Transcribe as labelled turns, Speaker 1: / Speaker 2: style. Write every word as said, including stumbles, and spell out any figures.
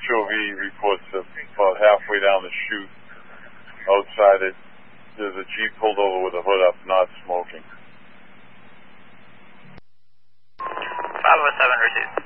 Speaker 1: H O V reports that about halfway down the chute, outside it, there's a Jeep pulled over with the hood up, not smoking.
Speaker 2: five oh seven received.